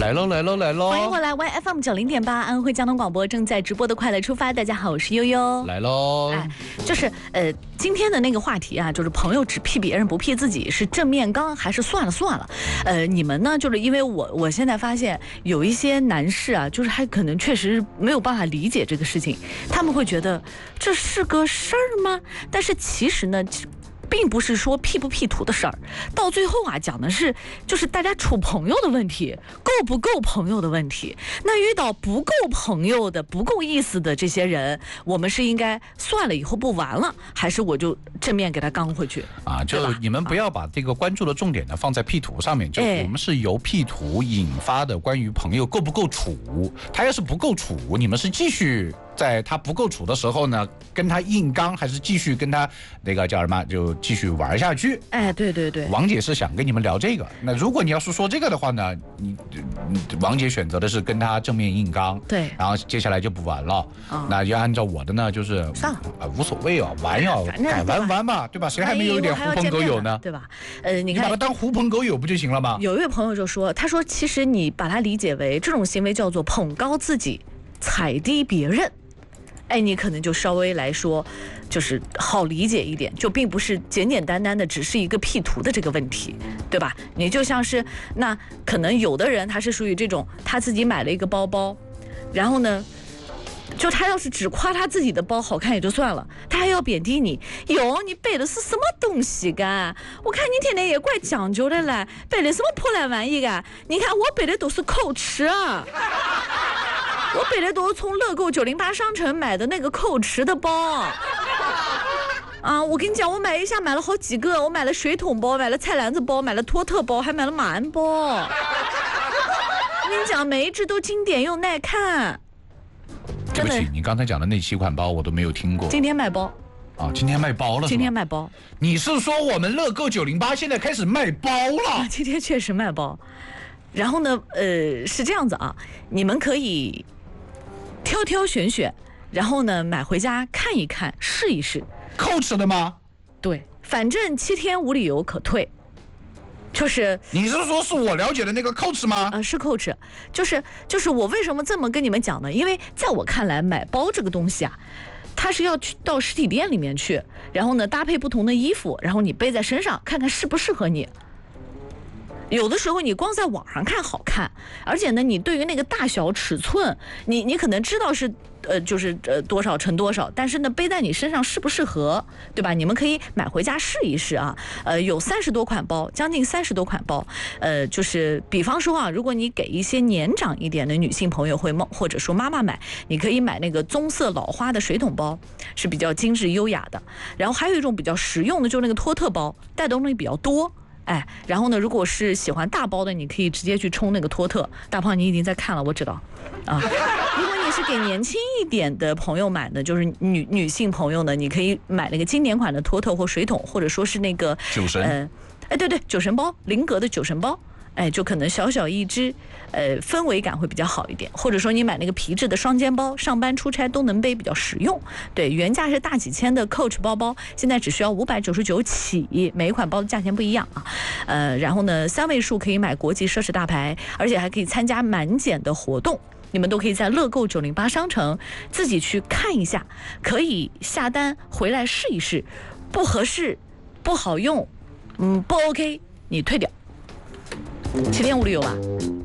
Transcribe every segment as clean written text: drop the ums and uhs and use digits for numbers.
来喽来喽来喽！ 欢迎回来 ，YFM 90.8安徽交通广播正在直播的快乐出发。大家好，我是悠悠。 来喽！ 就是今天的那个话题啊，就是朋友只屁别人不屁自己，是正面刚还是算了？你们呢？就是因为我现在发现有一些男士啊，就是还可能确实没有办法理解这个事情，他们会觉得这是个事儿吗？但是其实呢，并不是说屁不屁图的事儿，到最后啊，讲的是就是大家处朋友的问题，够不够朋友的问题。那遇到不够朋友的、不够意思的这些人，我们是应该算了以后不玩了，还是我就正面给他刚回去啊？就你们不要把这个关注的重点呢放在屁图上面，就我们是由屁图引发的关于朋友够不够处。他要是不够处，你们是继续在他不够处的时候呢，跟他硬刚，还是继续跟他那个叫什么，就继续玩下去？ 哎，对对对， 王姐是想跟你们聊这个。那如果你要是说这个的话呢，你王姐选择的是跟他正面硬刚， 对， 然后接下来就不玩了。那要按照我的呢，就是算了无所谓哦，玩呀，该玩嘛，对吧？谁还没有一点狐朋狗友呢？ 对吧？你看， 把他当狐朋狗友不就行了吗？ 有一位朋友就说，他说其实你把它理解为这种行为叫做捧高自己，踩低别人。哎，你可能就稍微来说，就是好理解一点，就并不是简简单单的只是一个P图的这个问题，对吧？你就像是那可能有的人他是属于这种，他自己买了一个包包，然后呢，就他要是只夸他自己的包好看也就算了，他还要贬低你，哟，你背的是什么东西噶？我看你天天也怪讲究的嘞，背的什么破烂玩意噶？你看我背的都是Coach啊。我背的都是从乐购908商城买的那个Coach的包啊！我跟你讲，我买一下买了好几个，我买了水桶包，买了菜篮子包，买了托特包，还买了马鞍包。我跟你讲，每一只都经典又耐看。 对不起，你刚才讲的那7款包我都没有听过。 今天卖包啊！今天卖包了。 今天卖包。 你是说我们乐购908现在开始卖包了？ 今天确实卖包。然后呢，是这样子啊，你们可以挑挑选选，然后呢买回家看一看，试一试。 Coach的吗？ 对，反正7天无理由可退。就是你是说是我了解的那个Coach吗？ 是Coach，就是我为什么这么跟你们讲呢？因为在我看来，买包这个东西啊，它是要去到实体店里面去，然后呢搭配不同的衣服，然后你背在身上，看看适不适合你。有的时候你光在网上看好看，而且呢，你对于那个大小尺寸，你可能知道是就是多少乘多少，但是呢，背在你身上适不适合，对吧？你们可以买回家试一试啊。有30多款包，将近30多款包。就是比方说啊，如果你给一些年长一点的女性朋友或者说妈妈买，你可以买那个棕色老花的水桶包，是比较精致优雅的。然后还有一种比较实用的，就是那个托特包，带的东西比较多。哎，然后呢，如果是喜欢大包的，你可以直接去冲那个托特。大胖，你已经在看了，我知道啊。如果你是给年轻一点的朋友买的，就是女性朋友呢，你可以买那个经典款的托特或水桶，或者说是那个酒神。 对，酒神包，菱格的酒神包。哎，就可能小小一只，氛围感会比较好一点。或者说你买那个皮质的双肩包，上班出差都能背，比较实用。对，原价是大几千的 Coach 包包，现在只需要599起，每一款包的价钱不一样啊。然后呢，3位数可以买国际奢侈大牌，而且还可以参加满减的活动。你们都可以在乐购908商城自己去看一下，可以下单回来试一试，不合适、不好用，不 OK， 你退掉。7天无理由吧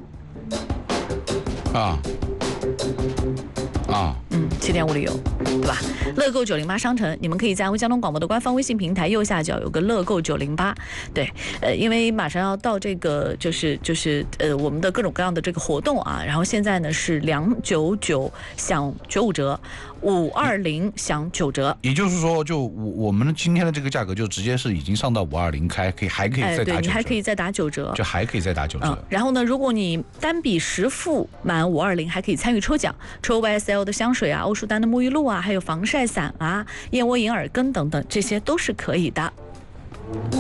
？7天无理由，对吧？乐购908商城，你们可以在安徽交通广播的官方微信平台右下角有个乐购908。对，因为马上要到这个就是我们的各种各样的这个活动啊，然后现在呢是299享95折，520享9折。 也就是说，就我们今天的这个价格就直接是已经上到520开，还可以再打9折。 对，你还可以再打9折， 就还可以再打9折。 然后呢，如果你单笔10付满520，还可以参与抽奖，抽 YSL 的香水啊，欧舒丹的沐浴露啊，还有防晒伞啊，燕窝银耳羹等等，这些都是可以的。